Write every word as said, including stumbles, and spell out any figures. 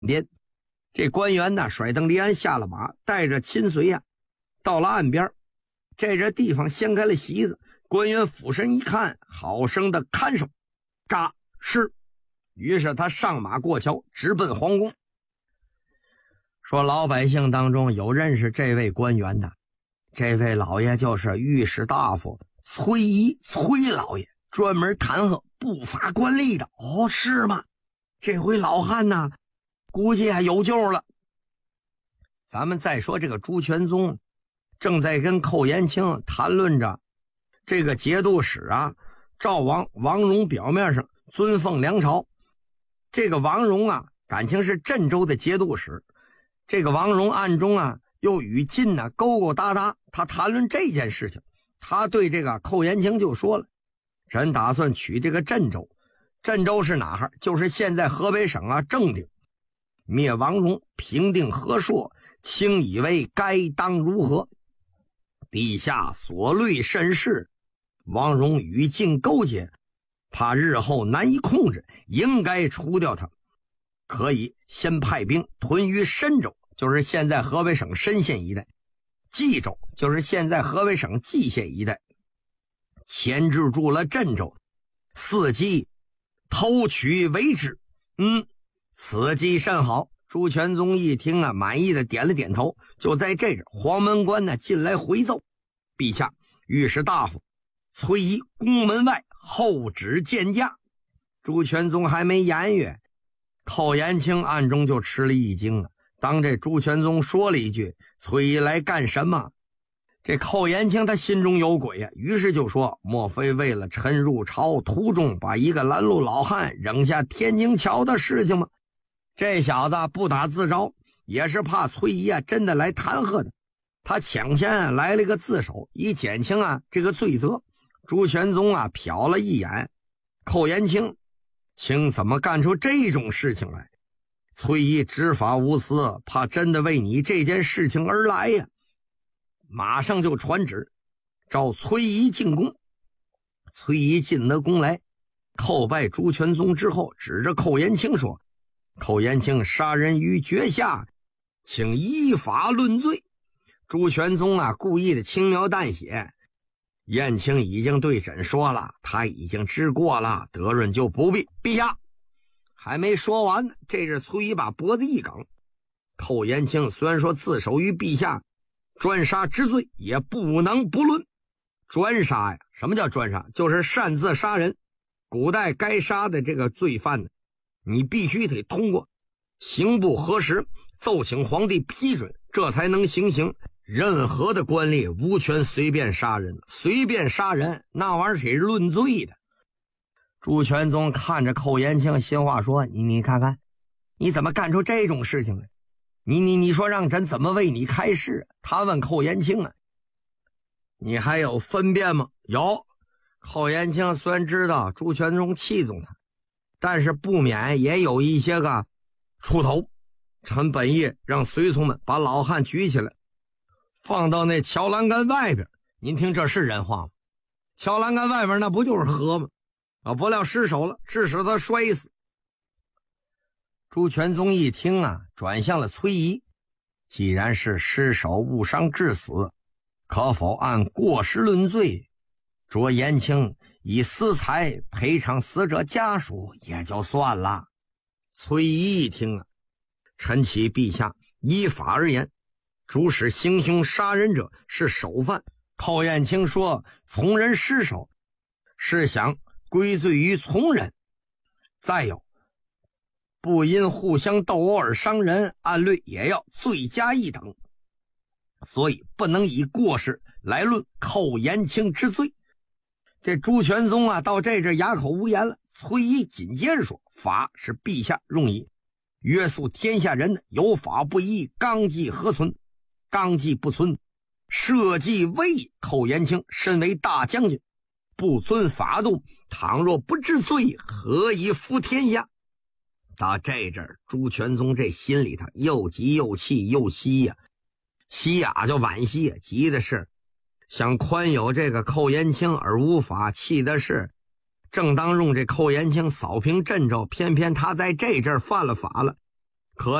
边。这官员呢，甩蹬离鞍下了马，带着亲随呀、啊，到了岸边。这这地方掀开了席子，官员俯身一看，好生的看守扎是。于是他上马过桥，直奔皇宫。说老百姓当中有认识这位官员的，这位老爷就是御史大夫崔仪，崔老爷，专门弹劾不法官吏的。哦，是吗？这回老汉呢，估计还有救了。咱们再说这个朱全宗正在跟寇延清谈论着这个节度使啊，赵王王戎表面上尊奉梁朝，这个王戎啊感情是镇州的节度使，这个王戎暗中啊又与晋呢勾勾搭搭，他谈论这件事情，他对这个寇延清就说了，朕打算取这个镇州。镇州是哪儿？就是现在河北省啊正定。灭王戎，平定河朔，卿以为该当如何？陛下所虑甚是，王戎与晋勾结，怕日后难以控制，应该除掉他。可以先派兵屯于深州，就是现在河北省深县一带，冀州就是现在河北省蓟县一带，牵制住了镇州，伺机偷取为之。嗯，此计甚好。朱全宗一听啊，满意的点了点头。就在这时，黄门官呢进来回奏，陛下，御史大夫崔仪宫门外候旨见驾。朱全宗还没言语，寇延清暗中就吃了一惊了。当这朱全宗说了一句崔仪来干什么，这寇延清他心中有鬼呀、啊，于是就说，莫非为了臣入朝途中把一个拦路老汉扔下天津桥的事情吗？这小子不打自招，也是怕崔仪啊真的来弹劾的，他抢先、啊、来了个自首，以减轻啊这个罪责。朱全宗啊瞟了一眼寇延清，卿怎么干出这种事情来？崔仪执法无私，怕真的为你这件事情而来呀。马上就传旨召崔仪进宫。崔仪进得宫来，叩拜朱全宗之后，指着寇延清说，寇延清杀人于绝下，请依法论罪。朱全宗啊故意的轻描淡写，燕青已经对朕说了，他已经知过了，德润就不必。陛下还没说完呢，这是崔仪把脖子一梗。寇延清虽然说自首于陛下专杀之罪，也不能不论。专杀呀，什么叫专杀？就是擅自杀人。古代该杀的这个罪犯呢，你必须得通过刑部核实，奏请皇帝批准，这才能行刑。任何的官吏无权随便杀人，随便杀人那玩意儿是论罪的。朱全宗看着寇延清，心话说，你你看看你怎么干出这种事情来？你你你说让朕怎么为你开示？他问寇延清啊，你还有分辨吗？有。寇延清虽然知道朱全宗器重他，但是不免也有一些个出头。臣本意让随从们把老汉举起来，放到那桥栏杆外边。您听这是人话吗？桥栏杆外边那不就是河吗？啊，不料失手了，致使他摔死。朱全宗一听啊，转向了崔仪，既然是失手误伤致死，可否按过失论罪，着延清以私财赔偿死者家属也就算了。崔仪一听啊，臣启陛下，依法而言，主使行凶杀人者是首犯。寇延清说，从人失手是想归罪于从人。再有，不因互相斗殴而伤人，按律也要罪加一等，所以不能以过失来论寇延清之罪。这朱全宗啊到这阵哑口无言了。崔仪紧接着说，法是陛下用以约束天下人的，有法不依，纲纪何存？纲纪不存，社稷危矣。寇延清身为大将军，不遵法度，倘若不治罪，何以服天下？到这阵儿，朱全宗这心里头又急又气又惜呀、啊，惜呀就惋惜呀，急的是想宽宥这个寇延清而无法，气的是正当用这寇延清扫平镇州，偏偏他在这阵儿犯了法了，